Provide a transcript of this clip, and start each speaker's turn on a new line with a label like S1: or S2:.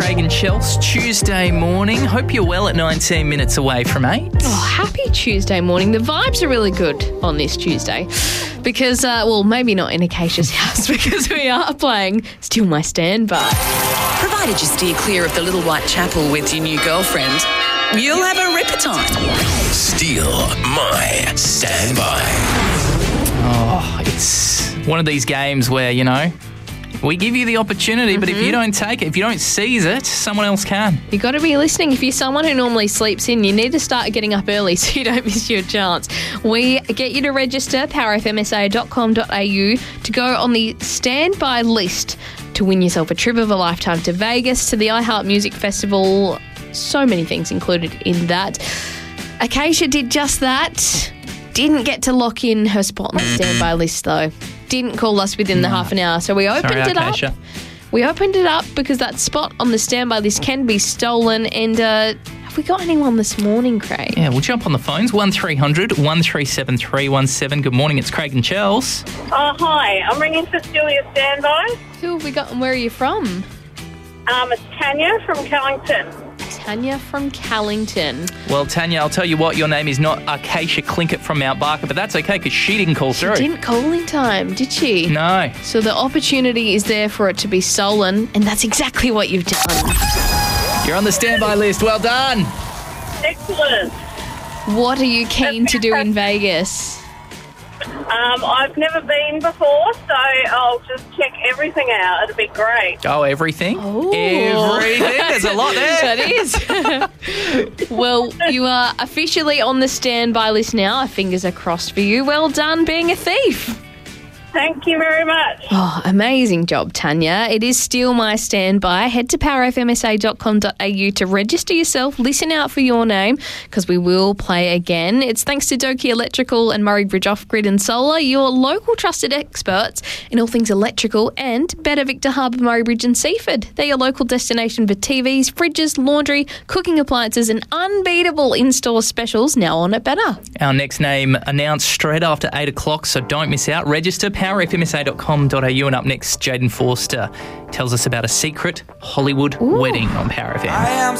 S1: Craig and Chels, Tuesday morning. Hope you're well at 19 minutes away from 8.
S2: Oh, happy Tuesday morning. The vibes are really good on this Tuesday because, maybe not in Acacia's house because we are playing Steal My Standby.
S3: Provided you steer clear of the Little White Chapel with your new girlfriend, you'll have a ripper time.
S4: Steal My Standby.
S1: Oh, it's one of these games where, we give you the opportunity, but if you don't take it, if you don't seize it, someone else can.
S2: You've got to be listening. If you're someone who normally sleeps in, you need to start getting up early so you don't miss your chance. We get you to register, powerfmsa.com.au, to go on the standby list to win yourself a trip of a lifetime to Vegas, to the iHeart Music Festival. So many things included in that. Acacia did just that. Didn't get to lock in her spot on the standby list, though. Didn't call us within the half an hour, so we opened it up. We opened it up because that spot on the standby list can be stolen. And have we got anyone this morning, Craig?
S1: Yeah, we'll jump on the phones. 1300 137 317. Good morning, it's Craig and Chels.
S5: Oh, hi. I'm ringing for Steal Your Standby.
S2: Who have we got and where are you from?
S5: It's Tanya from Callington.
S2: Tanya from Callington.
S1: Well, Tanya, I'll tell you what, your name is not Acacia Clinkett from Mount Barker, but that's okay because she didn't call through.
S2: She didn't call in time, did she?
S1: No.
S2: So the opportunity is there for it to be stolen, and that's exactly what you've done.
S1: You're on the standby list. Well done.
S5: Excellent.
S2: What are you keen to do in Vegas?
S5: I've never been before, so I'll just check everything out. It'll be great.
S1: Oh, everything?
S2: Oh.
S1: Everything. There's a lot there.
S2: That is. Well, you are officially on the standby list now. Our fingers are crossed for you. Well done being a thief.
S5: Thank you very much.
S2: Oh, amazing job, Tanya. It is Steal My Standby. Head to powerfmsa.com.au to register yourself. Listen out for your name because we will play again. It's thanks to Doki Electrical and Murray Bridge Off-Grid and Solar, your local trusted experts in all things electrical, and Better Victor Harbour, Murray Bridge and Seaford. They're your local destination for TVs, fridges, laundry, cooking appliances and unbeatable in-store specials now on at Better.
S1: Our next name announced straight after 8 o'clock, so don't miss out. Register powerfmsa.com.au, and up next, Jaden Forster tells us about a secret Hollywood wedding on Power FM.